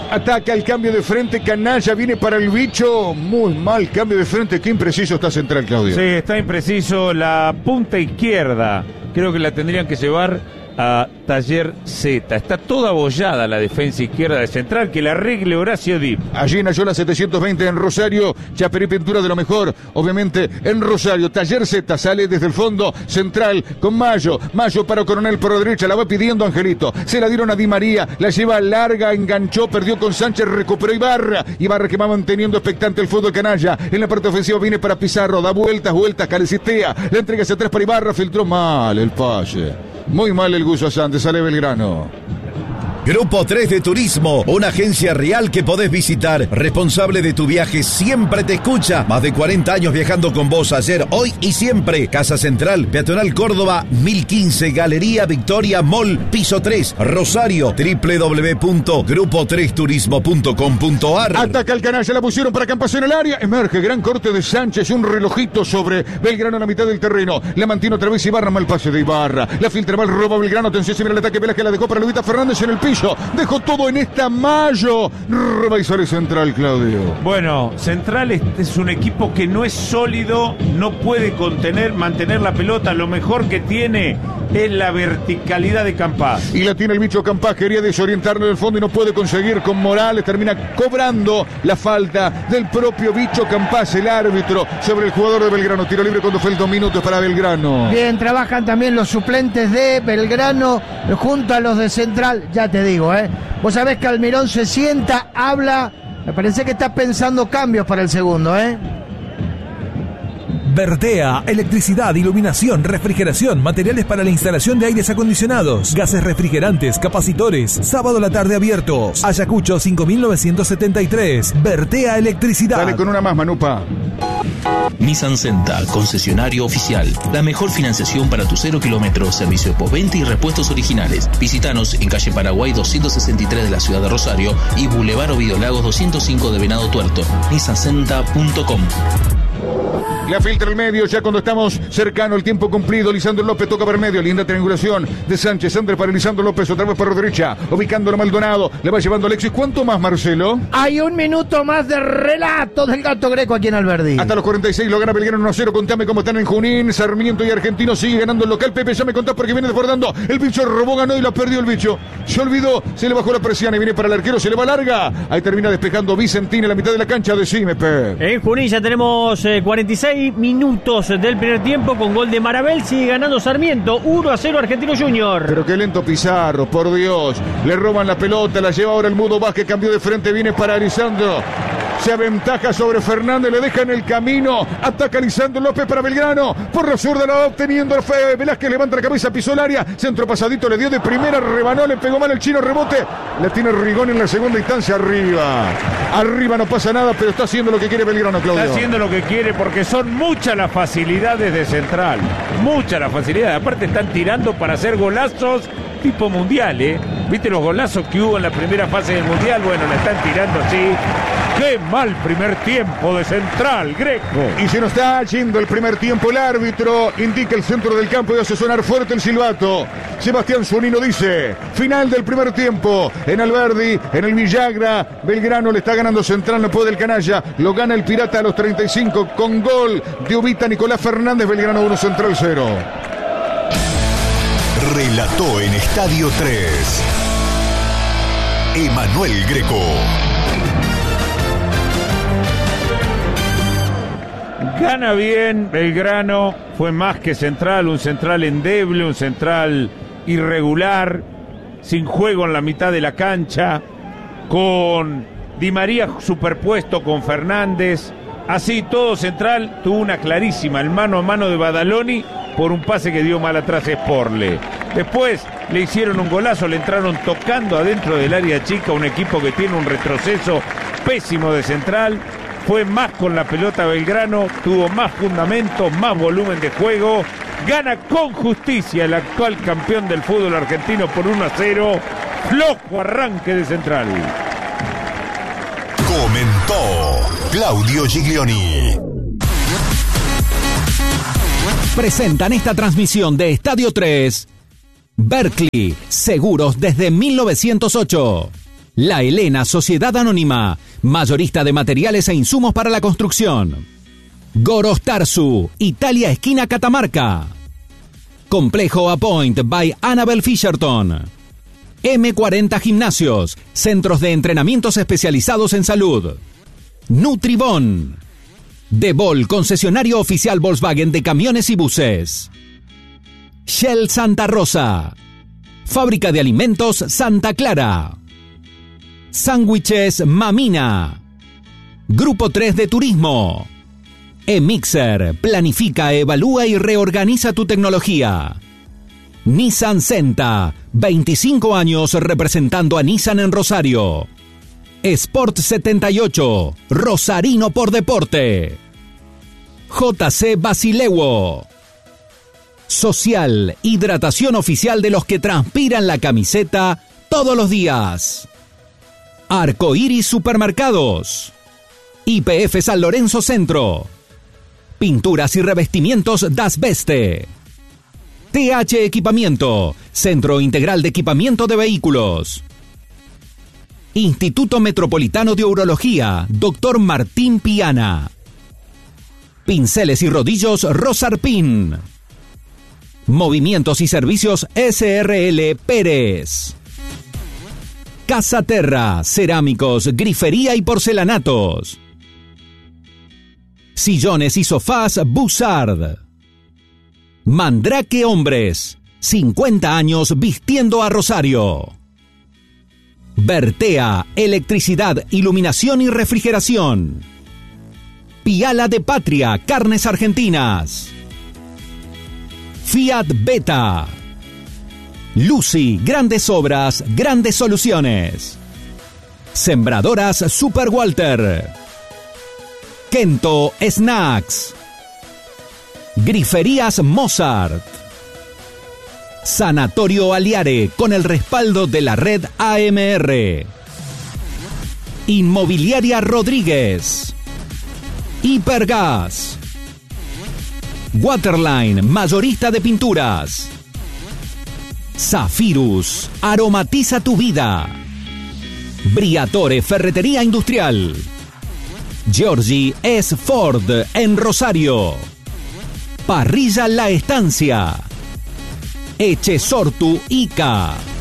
Ataca el cambio de frente, Canalla viene para el bicho. Muy mal cambio de frente, qué impreciso está Central, Claudio. Sí, está impreciso. La punta izquierda creo que la tendrían que llevar a Taller Z. Está toda abollada la defensa izquierda de Central, que la arregle Horacio Dip. Allí en Ayola 720 en Rosario, Chaperí pintura de lo mejor, obviamente en Rosario. Taller Z sale desde el fondo, Central con Mayo para Coronel por la derecha, la va pidiendo Angelito, se la dieron a Di María, la lleva larga, enganchó, perdió con Sánchez, recuperó Ibarra que va manteniendo expectante el fútbol canalla. En la parte ofensiva viene para Pizarro, da vueltas, carecistea, la entrega hacia atrás para Ibarra, filtró mal el pase. Muy mal el Guso Santos, sale Belgrano. Grupo 3 de Turismo, una agencia real que podés visitar. Responsable de tu viaje, siempre te escucha. Más de 40 años viajando con vos, ayer, hoy y siempre. Casa Central, Peatonal Córdoba, 1015, Galería Victoria Mall, piso 3, Rosario, www.grupo3turismo.com.ar. Ataca el canalla, la pusieron para Campas en el área. Emerge, gran corte de Sánchez, un relojito sobre Belgrano en la mitad del terreno. La mantiene otra vez Ibarra, mal pase de Ibarra. La filtra mal, roba Belgrano, atención, se mira el ataque, Velázquez la dejó para Lubita Fernández en el piso. Dejó todo en esta Mayo. Roba y sale Central, Claudio. Bueno, Central es un equipo que no es sólido, no puede mantener la pelota. Lo mejor que tiene es la verticalidad de Campás. Y la tiene el bicho Campás, quería desorientarlo del fondo y no puede conseguir con Morales. Termina cobrando la falta del propio bicho Campás, el árbitro, sobre el jugador de Belgrano. Tiro libre cuando faltan 2 minutos para Belgrano. Bien, trabajan también los suplentes de Belgrano junto a los de Central. Ya te digo, vos sabés que Almirón se sienta, habla, me parece que está pensando cambios para el segundo, Vertea, electricidad, iluminación, refrigeración, materiales para la instalación de aires acondicionados, gases refrigerantes, capacitores, sábado a la tarde abiertos. Ayacucho 5973, Vertea Electricidad. Dale con una más, Manupa. Nissan Senta, concesionario oficial. La mejor financiación para tu 0 kilómetros, servicio de postventa y repuestos originales. Visítanos en calle Paraguay 263 de la ciudad de Rosario y Boulevard Ovidio Lagos 205 de Venado Tuerto. nissancenta.com. La filtra el medio, ya cuando estamos cercano el tiempo cumplido. Lisandro López toca por medio, linda triangulación de Sánchez. Andrés para Lisandro López, otra vez por derecha, ubicándolo Maldonado, le va llevando Alexis. ¿Cuánto más, Marcelo? Hay 1 minuto más de relato del Gato Greco aquí en Alberdi. Hasta los 46 lo gana Belgrano 1-0. Contame cómo están en Junín. Sarmiento y Argentino sigue ganando el local. Pepe, ya me contás porque viene desbordando. El bicho robó, ganó y lo perdió el bicho. Se olvidó, se le bajó la presión y viene para el arquero, se le va larga. Ahí termina despejando Vicentín en la mitad de la cancha. Decime, Pepe. En Junín ya tenemos 46 minutos del primer tiempo con gol de Marabel. Sigue ganando Sarmiento 1-0 Argentino Junior. Pero qué lento Pizarro, por Dios. Le roban la pelota, la lleva ahora el Mudo Vázquez, cambió de frente, viene para Lisandro. Se aventaja sobre Fernández, le deja en el camino. Ataca Lisandro López para Belgrano. Por la zurda la va obteniendo Velázquez, levanta la cabeza, pisó el área. Centro pasadito, le dio de primera, rebanó, le pegó mal el chino, rebote. La tiene Rigón en la segunda instancia, arriba. Arriba no pasa nada, pero está haciendo lo que quiere Belgrano, Claudio. Está haciendo lo que quiere porque son muchas las facilidades de Central. Muchas las facilidades. Aparte están tirando para hacer golazos tipo mundial, ¿Viste los golazos que hubo en la primera fase del mundial? Bueno, la están tirando así. ¡Qué mal primer tiempo de Central, Greco! Y se nos está yendo el primer tiempo. El árbitro indica el centro del campo y hace sonar fuerte el silbato. Sebastián Zunino dice: final del primer tiempo en Alberdi, en el Villagra. Belgrano le está ganando Central, no puede el canalla. Lo gana el Pirata a los 35 con gol de Ubita Nicolás Fernández. Belgrano 1, Central 0. Relató en Estadio 3 Emanuel Greco. Gana bien Belgrano, fue más que Central, un Central endeble, un Central irregular, sin juego en la mitad de la cancha, con Di María superpuesto con Fernández. Así todo Central tuvo una clarísima, el mano a mano de Badaloni por un pase que dio mal atrás Sporle. Después le hicieron un golazo, le entraron tocando adentro del área chica, un equipo que tiene un retroceso pésimo de Central. Fue más con la pelota Belgrano, tuvo más fundamento, más volumen de juego. Gana con justicia el actual campeón del fútbol argentino por 1-0. Flojo arranque de Central. Comentó Claudio Giglioni. Presentan esta transmisión de Estadio 3 Berkeley, seguros desde 1908. La Helena Sociedad Anónima, mayorista de materiales e insumos para la construcción. Goros Tarsu, Italia esquina Catamarca. Complejo Appoint by Annabel Fisherton. M40 Gimnasios, centros de entrenamientos especializados en salud. Nutribón. Debol, concesionario oficial Volkswagen de camiones y buses. Shell Santa Rosa. Fábrica de alimentos Santa Clara. Sándwiches Mamina. Grupo 3 de Turismo. eMixer, planifica, evalúa y reorganiza tu tecnología. Nissan Senta, 25 años representando a Nissan en Rosario. Sport 78, Rosarino por deporte. JC Basilewo. Social, hidratación oficial de los que transpiran la camiseta todos los días. Arcoiris Supermercados. YPF San Lorenzo Centro. Pinturas y revestimientos Das Beste. TH Equipamiento, Centro Integral de Equipamiento de Vehículos. Instituto Metropolitano de Urología, Dr. Martín Piana. Pinceles y rodillos Rosarpin. Movimientos y servicios SRL Pérez. Casa Terra, cerámicos, grifería y porcelanatos. Sillones y sofás Bussard. Mandrake Hombres, 50 años vistiendo a Rosario. Bertea, electricidad, iluminación y refrigeración. Piala de Patria, carnes argentinas. Fiat Beta. Lucy, grandes obras, grandes soluciones. Sembradoras Super Walter. Kento Snacks. Griferías Mozart. Sanatorio Aliare, con el respaldo de la red AMR. Inmobiliaria Rodríguez. Hipergas. Waterline, mayorista de pinturas. Zafirus, aromatiza tu vida. Briatore, ferretería industrial. Giorgi S. Ford, en Rosario. Parrilla La Estancia. Echesortu Ica.